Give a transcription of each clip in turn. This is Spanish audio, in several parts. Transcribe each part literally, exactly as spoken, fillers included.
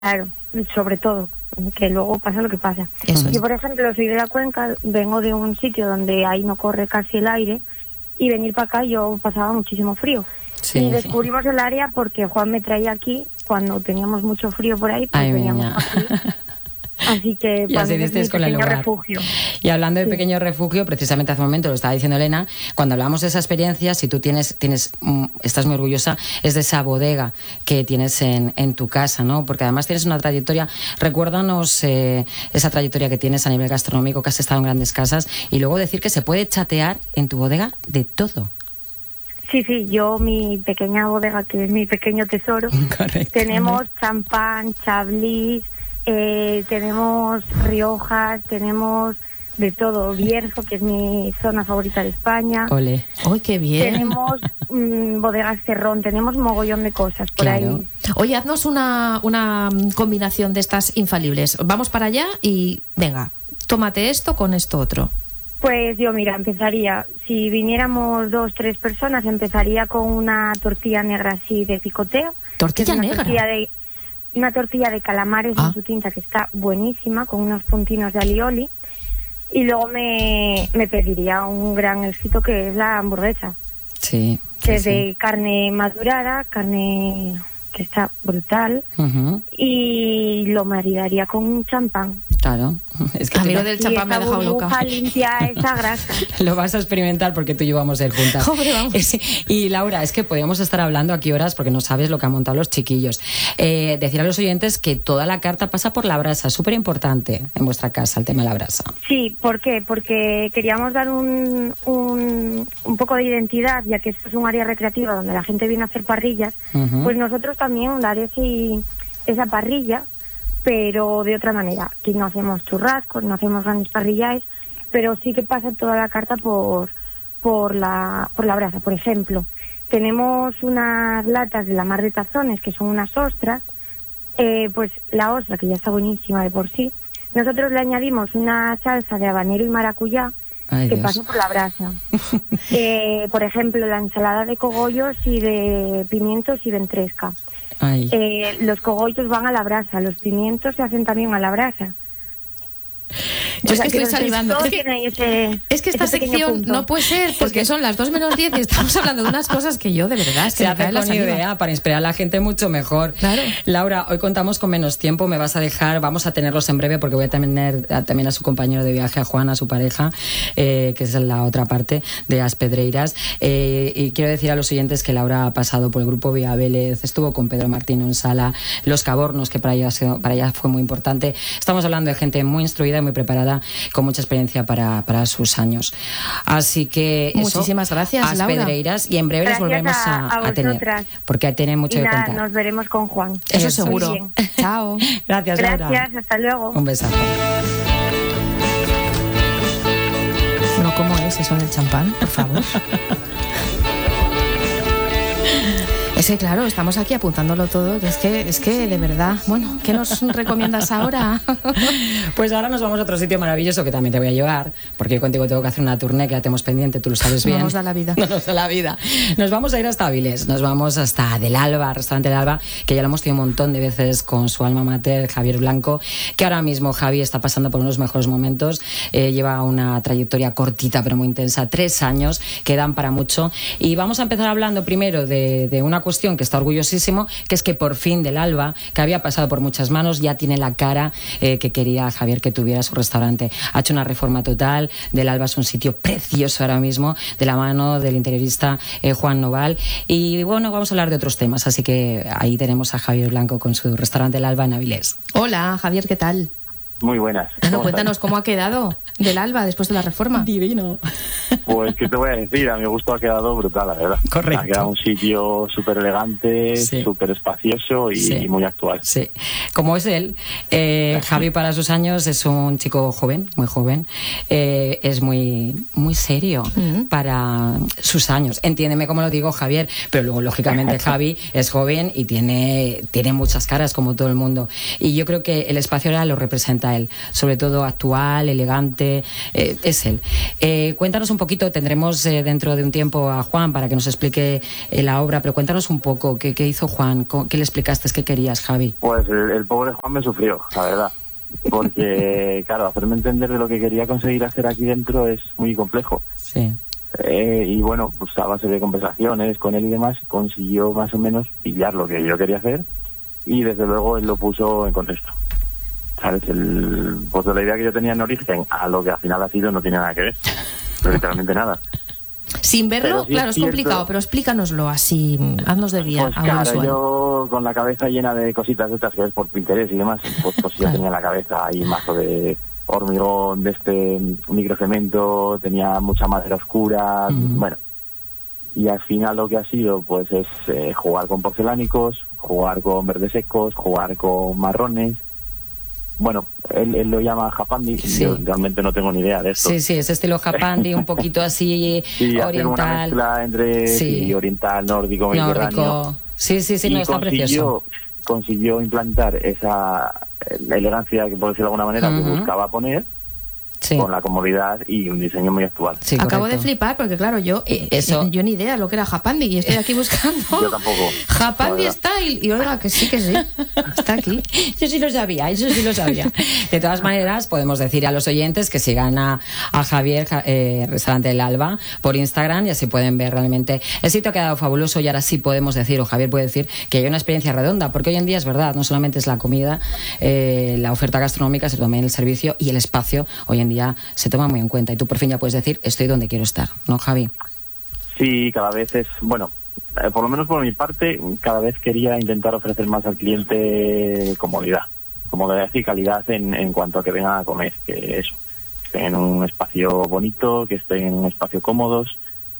Claro, sobre todo, que luego pasa lo que pasa. Eso es. Yo, por ejemplo, soy de la Cuenca, vengo de un sitio donde ahí no corre casi el aire, y venir para acá yo pasaba muchísimo frío. Sí. Y descubrimos el área porque Juan me traía aquí cuando teníamos mucho frío por ahí, pues Ay, veníamos mía. aquí. Así que Y para así mí es mi disteis con el pequeño lugar. refugio. Y hablando de Sí. pequeño refugio, precisamente hace un momento lo estaba diciendo Elena, cuando hablamos de esa experiencia, si tú tienes, tienes, mm, estás muy orgullosa, es de esa bodega que tienes en, en tu casa, ¿no? Porque además tienes una trayectoria, recuérdanos eh, esa trayectoria que tienes a nivel gastronómico, que has estado en grandes casas, y luego decir que se puede chatear en tu bodega de todo. Sí, sí, yo mi pequeña bodega, que es mi pequeño tesoro, Correcto. tenemos champán, chablis, eh, tenemos riojas, tenemos de todo, Bierzo, que es mi zona favorita de España. Ole. ¡Ay, qué bien! Tenemos mm, bodegas Cerrón, tenemos mogollón de cosas por Claro. ahí. Oye, haznos una, una combinación de estas infalibles. Vamos para allá y venga, tómate esto con esto otro. Pues yo, mira, empezaría, si viniéramos dos, tres personas, empezaría con una tortilla negra así de picoteo. ¿Tortilla que es una negra? Tortilla de, una tortilla de calamares Ah. en su tinta que está buenísima, con unos puntinos de alioli. Y luego me, me pediría un gran éxito que es la hamburguesa, Sí. que sí, es sí. de carne madurada, carne que está brutal, Ujú, y lo maridaría con un champán. claro. Es que A te- mí lo del Y champán me ha esa dejado burbuja loca. limpia esa grasa. Lo vas a experimentar porque tú y yo vamos a ir juntas. Hombre, vamos. Es- y Laura, es que podríamos estar hablando aquí horas porque no sabes lo que han montado los chiquillos. Eh, decir a los oyentes que toda la carta pasa por la brasa, súper importante en vuestra casa el tema de la brasa. Sí, ¿por qué? Porque queríamos dar un, un, un poco de identidad, ya que esto es un área recreativa donde la gente viene a hacer parrillas, Ujú. pues nosotros también dar ese, esa parrilla, pero de otra manera. Aquí no hacemos churrascos, no hacemos grandes parrillaes, pero sí que pasa toda la carta por, por, la, por la brasa. Por ejemplo, tenemos unas latas de la mar de tazones, que son unas ostras, eh, pues la ostra, que ya está buenísima de por sí, nosotros le añadimos una salsa de habanero y maracuyá, Ay, que Dios. pasa por la brasa. eh, por ejemplo, la ensalada de cogollos y de pimientos y ventresca. Ay. Eh, los cogollos van a la brasa, los pimientos se hacen también a la brasa. Yo O es sea, que estoy los- salivando. todo Es que- tiene ahí ese- Es que esta ese pequeño sección punto. no puede ser porque son las dos menos diez y estamos hablando de unas cosas que yo de verdad es que Se me hace cae la con saliva. idea para inspirar a la gente mucho mejor. Claro. Laura, hoy contamos con menos tiempo, me vas a dejar, vamos a tenerlos en breve porque voy a tener a- también a su compañero de viaje, a Juan, a su pareja, eh, que es la otra parte de As Pedreiras. Eh, y quiero decir a los oyentes que Laura ha pasado por el grupo Vía Vélez, estuvo con Pedro Martín en Sala, Los Cabornos, que para ella, ha sido- para ella fue muy importante. Estamos hablando de gente muy instruida y muy preparada, con mucha experiencia para, para sus años. Así que eso, Muchísimas gracias, As Laura. Pedreiras, y en breve les Gracias volvemos a- a, a a tener, vosotras. porque tiene mucho Y que nada, contar. nos veremos con Juan. Eso Eso. seguro. Muy bien. Chao. Gracias, Laura. Gracias, hasta luego. Un besazo. No, ¿cómo es eso del champán? Por favor. Es que claro, estamos aquí apuntándolo todo, que es que, es que de verdad, bueno, ¿qué nos recomiendas ahora? Pues ahora nos vamos a otro sitio maravilloso que también te voy a llevar, porque yo contigo tengo que hacer una tournée que ya tenemos pendiente, tú lo sabes No bien. nos da la vida. No nos da la vida. Nos vamos a ir hasta Avilés, nos vamos hasta Del Alba, restaurante Del Alba, que ya lo hemos tenido un montón de veces con su alma mater, Javier Blanco, que ahora mismo Javi está pasando por unos mejores momentos, eh, lleva una trayectoria cortita pero muy intensa, tres años, que dan para mucho. Y vamos a empezar hablando primero de, de una cuestión que está orgullosísimo, que es que por fin Del Alba, que había pasado por muchas manos, ya tiene la cara eh, que quería Javier que tuviera su restaurante. Ha hecho una reforma total. Del Alba es un sitio precioso ahora mismo, de la mano del interiorista eh, Juan Noval. Y bueno, vamos a hablar de otros temas, así que ahí tenemos a Javier Blanco con su restaurante Del Alba en Avilés. Hola, Javier, ¿qué tal? Muy buenas. Bueno, ¿Cómo cuéntanos estás? cómo ha quedado Del Alba después de la reforma. Divino. Pues, ¿qué te voy a decir? A mi gusto ha quedado brutal, la verdad. Correcto. Ha quedado un sitio súper elegante, Sí. súper espacioso y, Sí. y muy actual. Sí, como es él, eh, Javi para sus años es un chico joven, muy joven, eh, es muy, muy serio Mm. para sus años. Entiéndeme cómo lo digo, Javier, pero luego lógicamente Javi es joven y tiene, tiene muchas caras como todo el mundo. Y yo creo que el espacio ahora lo representa él, sobre todo actual, elegante, eh, es él. Eh, cuéntanos un poquito, tendremos eh, dentro de un tiempo a Juan para que nos explique eh, la obra, pero cuéntanos un poco, ¿qué, qué hizo Juan? ¿Qué le explicaste? ¿Qué querías, Javi? Pues el, el pobre Juan me sufrió, la verdad. Porque, claro, hacerme entender de lo que quería conseguir hacer aquí dentro es muy complejo. Sí. Eh, y bueno, pues a base de conversaciones con él y demás, consiguió más o menos pillar lo que yo quería hacer y desde luego él lo puso en contexto. ¿Sabes? El, pues de la idea que yo tenía en origen a lo que al final ha sido no tiene nada que ver. Pero literalmente nada. Sin verlo, sí claro, es es complicado, cierto, pero explícanoslo así, haznos de guía. Pues a claro, visual. yo con la cabeza llena de cositas de estas que ves por Pinterest y demás, pues, pues yo Claro. tenía en la cabeza ahí mazo de hormigón, de este microcemento, tenía mucha madera oscura, Mm. bueno. Y al final lo que ha sido pues es eh, jugar con porcelánicos, jugar con verdes secos, jugar con marrones. Bueno, él, él lo llama japandi, Sí. yo realmente no tengo ni idea de esto. Sí, sí, ese estilo japandi, un poquito así Sí, hacer una oriental. mezcla entre Sí. sí, oriental, nórdico, mediterráneo. Nórdico. Sí, sí, sí, y no, está precioso. consiguió, consiguió implantar esa eh, elegancia, que por decirlo de alguna manera, que Ujú. buscaba poner, Sí. con la comodidad y un diseño muy actual. Sí, Acabo correcto. de flipar porque claro, yo Eh, eso- yo ni idea lo que era Japandi y estoy aquí buscando Yo tampoco. Japandi La verdad. Style y oiga que sí que sí, está aquí. Yo sí lo sabía, eso sí lo sabía. De todas maneras, podemos decir a los oyentes que sigan a, a Javier, ja- eh, Restaurante del Alba, por Instagram y así pueden ver realmente. El sitio ha quedado fabuloso y ahora sí podemos decir, o Javier puede decir, que hay una experiencia redonda, porque hoy en día es verdad, no solamente es la comida, eh, la oferta gastronómica, sino también el servicio y el espacio. Hoy en día se toma muy en cuenta y tú por fin ya puedes decir, estoy donde quiero estar, ¿no, Javi? Sí, cada vez es, bueno, eh, por lo menos por mi parte, cada vez quería intentar ofrecer más al cliente comodidad. Comodidad y calidad en, en cuanto a que vengan a comer, que eso, que estén en un espacio bonito, que estén en un espacio cómodos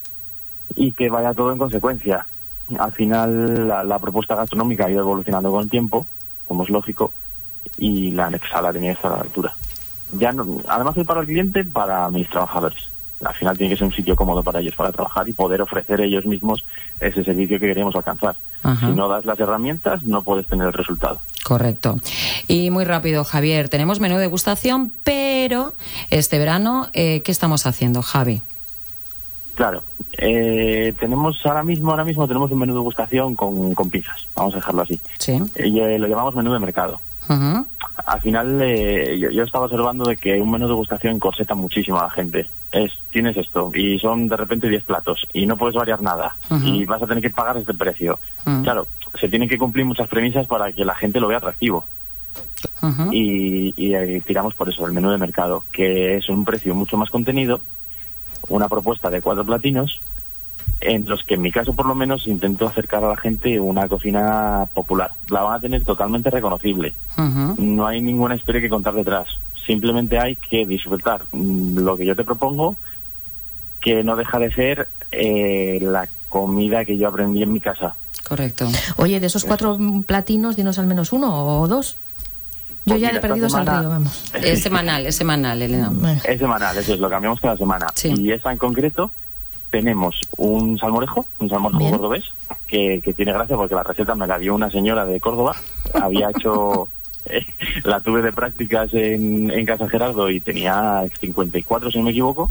y que vaya todo en consecuencia. Al final la, la propuesta gastronómica ha ido evolucionando con el tiempo, como es lógico, y la anexada tenía que estar a la altura. Ya no, además de para el cliente, para mis trabajadores. Al final tiene que ser un sitio cómodo para ellos para trabajar y poder ofrecer ellos mismos ese servicio que queremos alcanzar. Ajá. Si no das las herramientas, no puedes tener el resultado. Correcto. Y muy rápido, Javier, tenemos menú de degustación, pero este verano, eh, ¿qué estamos haciendo, Javi? Claro, eh, tenemos ahora mismo, ahora mismo tenemos un menú de degustación con, con pizzas, vamos a dejarlo así. Sí. Y eh, lo llamamos menú de mercado. Ujú. Al final eh, yo, yo estaba observando de que un menú de degustación corseta muchísimo a la gente. Es, tienes esto y son de repente diez platos y no puedes variar nada Ujú. y vas a tener que pagar este precio. Ujú. Claro, se tienen que cumplir muchas premisas para que la gente lo vea atractivo. Ujú. Y, y, eh, tiramos por eso, el menú de mercado, que es un precio mucho más contenido, una propuesta de cuatro platinos, en los que en mi caso por lo menos intento acercar a la gente una cocina popular. La van a tener totalmente reconocible. Ujú. No hay ninguna historia que contar detrás. Simplemente hay que disfrutar mm, lo que yo te propongo, que no deja de ser eh, la comida que yo aprendí en mi casa. Correcto. Oye, de esos cuatro platinos, dinos al menos uno o dos. Yo Pues ya mira, he perdido esta al semana- río, vamos. Es semanal, es semanal, Elena. Es semanal, eso es, lo cambiamos cada semana. Sí. Y esa en concreto tenemos un salmorejo, un salmorejo Bien. cordobés, que, que tiene gracia porque la receta me la dio una señora de Córdoba. Había hecho, eh, la tuve de prácticas en, en Casa Gerardo y tenía cincuenta y cuatro, si no me equivoco.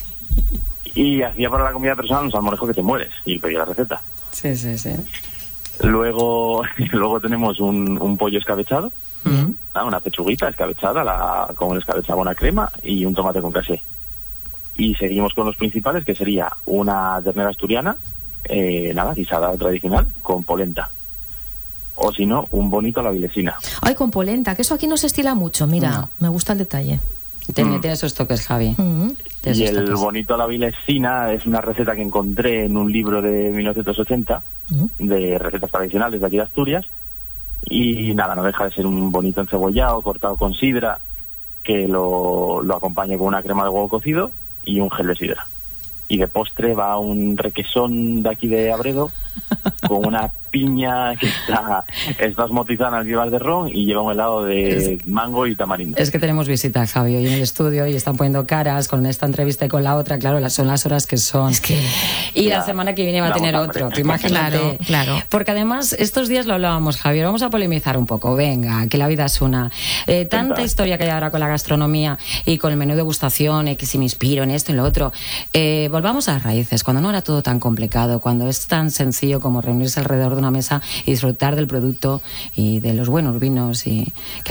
Y hacía para la comida personal un salmorejo que te mueres. Y pedí la receta. Sí, sí, sí. Luego, luego tenemos un, un pollo escabechado, Bien. ah, una pechuguita escabechada, la, con el escabechado una crema y un tomate con casé. Y seguimos con los principales, que sería una ternera asturiana, eh, nada, guisada tradicional, con polenta. O si no, un bonito a la vilesina. Ay, con polenta, que eso aquí no se estila mucho, mira, No. me gusta el detalle. Tiene, tiene esos toques, Javi. Mm. Tiene Y esos el toques. bonito a la vilesina es una receta que encontré en un libro de mil novecientos ochenta, Mm. de recetas tradicionales de aquí de Asturias. Y nada, no deja de ser un bonito encebollado, cortado con sidra, que lo, lo acompaña con una crema de huevo cocido y un gel de sidra. Y de postre va un requesón de aquí de Abredo con una piña, que está, está osmotizada en alquivar de ron y lleva un helado de es, mango y tamarindo. Es que tenemos visita, Javi, hoy en el estudio y están poniendo caras con esta entrevista y con la otra. Claro, son las horas que son. Es que... Y la, la semana que viene va a tener otro, tú imagínate. Claro, claro. Porque además, estos días lo hablábamos, Javier, vamos a polemizar un poco. Venga, que la vida es una. Eh, tanta historia que hay ahora con la gastronomía y con el menú de degustación, eh, que si me inspiro en esto y en lo otro. Eh, volvamos a las raíces, cuando no era todo tan complicado, cuando es tan sencillo como reunirse alrededor de una mesa y disfrutar del producto y de los buenos vinos y